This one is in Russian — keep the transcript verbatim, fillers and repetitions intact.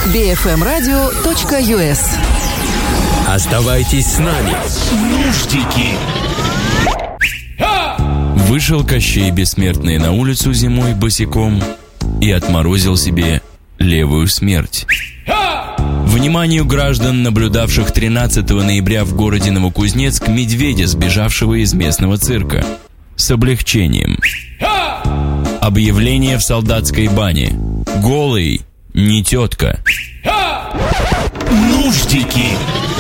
би эф эм радио точка ю эс. Оставайтесь с нами. Нуждики. Вышел Кощей Бессмертный на улицу зимой босиком и отморозил себе левую смерть. Вниманию граждан, наблюдавших тринадцатого ноября в городе Новокузнецк медведя, сбежавшего из местного цирка. С облегчением. Объявление в солдатской бане. Голый, не тетка. Нуждики.